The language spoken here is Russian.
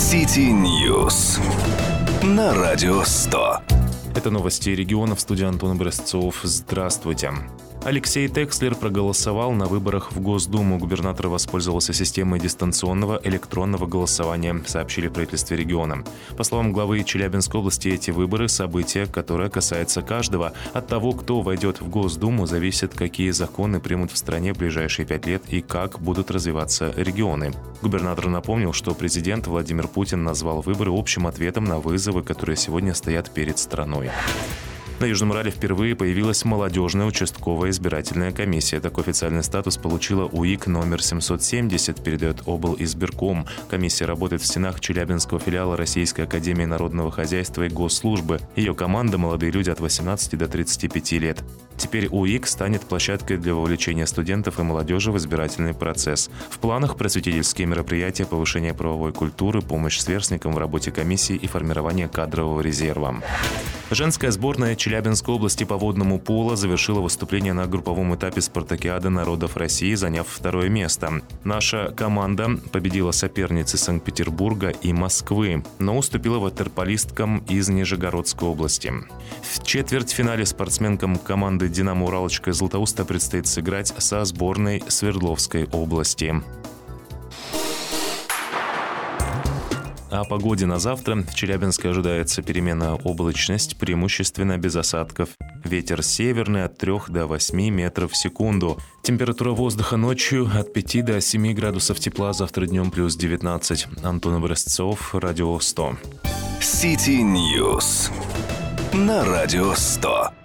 City News на Радио 100. Это новости региона, в студии Антон Образцов. Здравствуйте. Алексей Текслер проголосовал на выборах в Госдуму. Губернатор воспользовался системой дистанционного электронного голосования, сообщили в правительстве региона. По словам главы Челябинской области, эти выборы – событие, которое касается каждого. От того, кто войдет в Госдуму, зависит, какие законы примут в стране в ближайшие 5 лет и как будут развиваться регионы. Губернатор напомнил, что президент Владимир Путин назвал выборы общим ответом на вызовы, которые сегодня стоят перед страной. На Южном Урале впервые появилась молодежная участковая избирательная комиссия. Такой официальный статус получила УИК номер 770, передает облизбирком. Комиссия работает в стенах Челябинского филиала Российской академии народного хозяйства и госслужбы. Ее команда – молодые люди от 18 до 35 лет. Теперь УИК станет площадкой для вовлечения студентов и молодежи в избирательный процесс. В планах просветительские мероприятия, повышение правовой культуры, помощь сверстникам в работе комиссии и формирование кадрового резерва. Женская сборная Челябинской области по водному поло завершила выступление на групповом этапе спартакиады народов России, заняв 2 место. Наша команда победила соперниц из Санкт-Петербурга и Москвы, но уступила ватерполисткам из Нижегородской области. В четвертьфинале спортсменкам команды «Динамо Уралочка» из Златоуста предстоит сыграть со сборной Свердловской области. О погоде на завтра. В Челябинске ожидается переменная облачность, преимущественно без осадков. Ветер северный от 3 до 8 метров в секунду. Температура воздуха ночью от 5 до 7 градусов тепла, завтра днем плюс 19. Антон Образцов, Радио 100. City News на Радио 100.